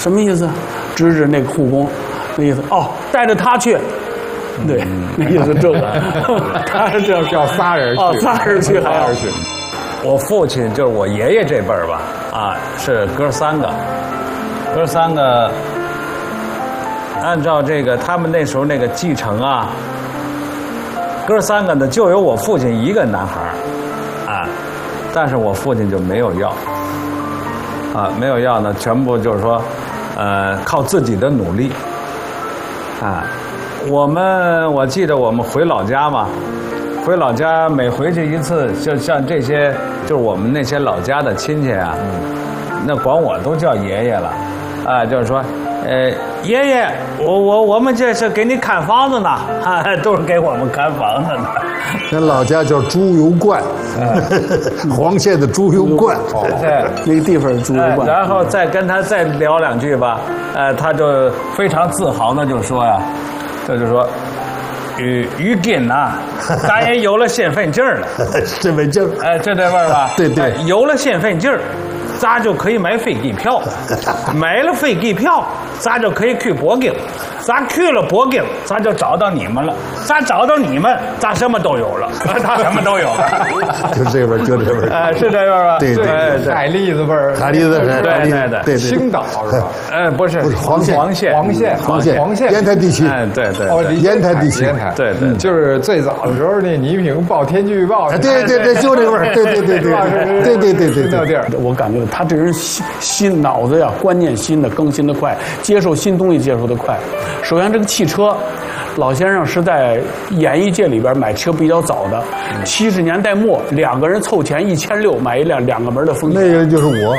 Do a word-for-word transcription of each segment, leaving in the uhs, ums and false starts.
什么意思？指指那个护工，那意思哦，带着他去。对，那意思这个，他是这样要仨人去， 哦，仨人去， 仨人去。 我父亲就是我爷爷这辈儿吧，啊，是哥三个，哥三个，按照这个他们那时候那个继承啊，哥三个呢就有我父亲一个男孩儿，啊，但是我父亲就没有要，啊，没有要呢，全部就是说，呃，靠自己的努力，啊，我们我记得我们回老家嘛。回老家每回去一次，就像这些，就是我们那些老家的亲戚啊，那管我都叫爷爷了，啊，就是说，呃，爷爷，我我我们这是给你看房子呢，啊，都是给我们看房子呢。 那老家叫猪油灌，黄县的猪油灌， 对， 那个地方猪油灌。 然后再跟他再聊两句吧，呃，他就非常自豪的就说呀，这就说。于于今呐，咱也有了身份证了， 身份证， 哎，这对味儿吧？ 对对， 有了身份证，咱就可以买飞机票，买了飞机票，咱就可以去北京，咱去了北京，咱就找到你们了，咱找到你们，咱什么都有了，咱什么都有了， 就这味儿，就这味儿， 哎，是这味儿吧？ 对对， 海蛎子味儿， 海蛎子， 对对对对对， 青岛是吧？ 呃，不是， 不是黄县， 黄县， 黄县， 黄县， 黄县， 烟台地区， 哎，对对， 哦， 烟台地区， 烟台， 对对， 就是最早的时候那倪萍报天气预报， 对对对，就这味儿，对对对对对对对对那地儿， 我感觉他这人心心脑子呀，观念新的更新的快，接受新东西接受的快。首先这个汽车，老先生是在演艺界里边买车比较早的，七十年代末两个人凑钱一千六买一辆两个门的丰田， 那个人就是我。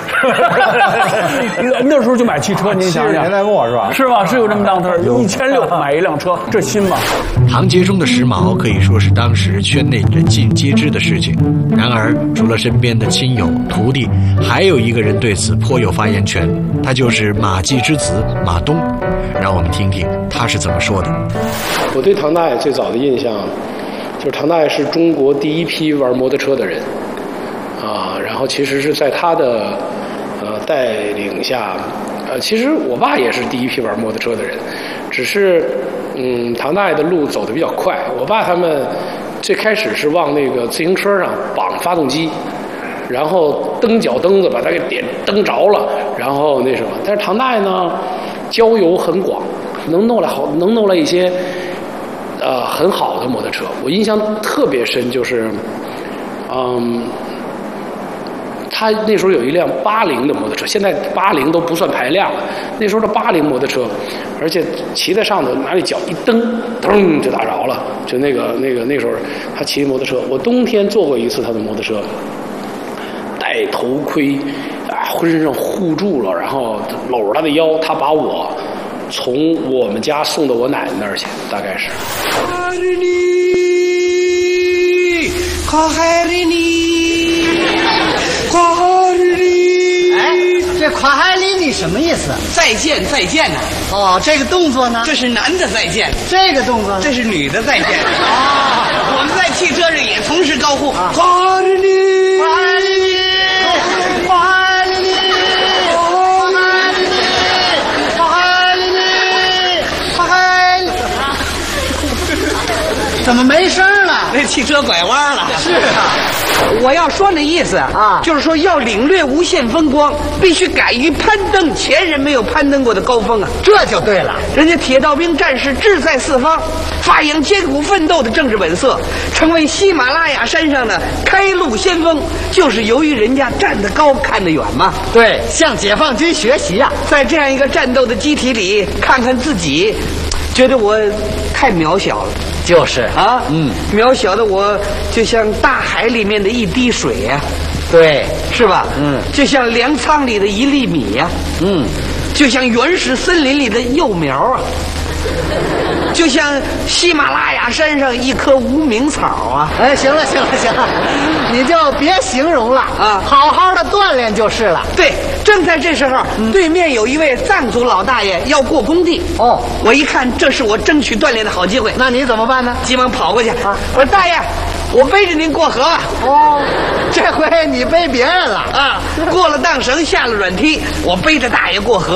那时候就买汽车，您想想， 七十年代末是吧？ 是吧？是有这么当头儿，一千六买一辆车，这新吗？ 唐杰忠的时髦可以说是当时圈内人尽皆知的事情。然而，除了身边的亲友、徒弟，还有一个人对此颇有发言权，他就是马季之子马东。让我们听听他是怎么说的。 我对唐大爷最早的印象，就是唐大爷是中国第一批玩摩托车的人，啊，然后其实是在他的呃带领下，呃，其实我爸也是第一批玩摩托车的人，只是嗯，唐大爷的路走得比较快，我爸他们最开始是往那个自行车上绑发动机，然后蹬脚蹬子把它给点蹬着了，然后那什么，但是唐大爷呢，交友很广，能弄来好，能弄来一些呃很好的摩托车。我印象特别深，就是嗯。他那时候有一辆八零的摩托车，现在八零都不算排量了。那时候的八零摩托车，而且骑在上头，拿那脚一蹬，噔就打着了。就那个那个那时候他骑摩托车，我冬天坐过一次他的摩托车，戴头盔，啊，浑身上护住了，然后搂着他的腰，他把我从我们家送到我奶奶那儿去，大概是。 哎，这夸海里你什么意思？ 再见，再见呐！ 哦，这个动作呢？ 这是男的再见， 这个动作呢？ 这是女的再见。 啊， 我们在汽车上也同时高呼啊夸海里， 夸海里，夸海里，夸海里，夸海里，怎么没声了？ 那汽车拐弯了。 是啊。 我要说那意思啊就是说要领略无限风光，必须敢于攀登前人没有攀登过的高峰啊！ 这就对了。 人家铁道兵战士志在四方，发扬艰苦奋斗的政治本色，成为喜马拉雅山上的开路先锋，就是由于人家站得高看得远嘛。 对，向解放军学习呀、 在这样一个战斗的机体里，看看自己，觉得我太渺小了。 就是啊，嗯，渺小的我就像大海里面的一滴水呀、 对， 是吧？ 嗯， 就像粮仓里的一粒米呀、 嗯， 就像原始森林里的幼苗啊，就像喜马拉雅山上一棵无名草啊。 哎，行了行了行了，你就别形容了啊好好的锻炼就是了。 对，正在这时候，对面有一位藏族老大爷要过工地。 哦， 我一看，这是我争取锻炼的好机会， 那你怎么办呢？ 急忙跑过去。 啊我说大爷，我背着您过河吧。 哦，这回你背别人了啊，过了荡绳，下了软梯，我背着大爷过河。